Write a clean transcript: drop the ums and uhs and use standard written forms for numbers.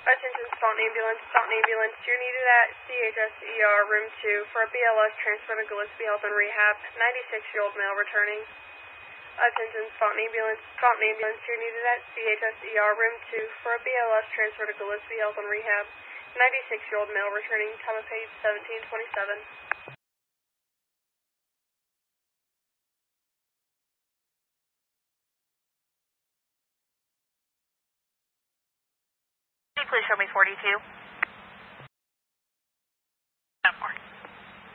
Attention Staunton Ambulance, you're needed at CHS-ER room 2 for a BLS transfer to Gillespie Health and Rehab, 96-year-old male returning. Attention Staunton Ambulance, you're needed at CHS-ER room 2 for a BLS transfer to Gillespie Health and Rehab, 96-year-old male returning, time of page 1727. Please show me 42.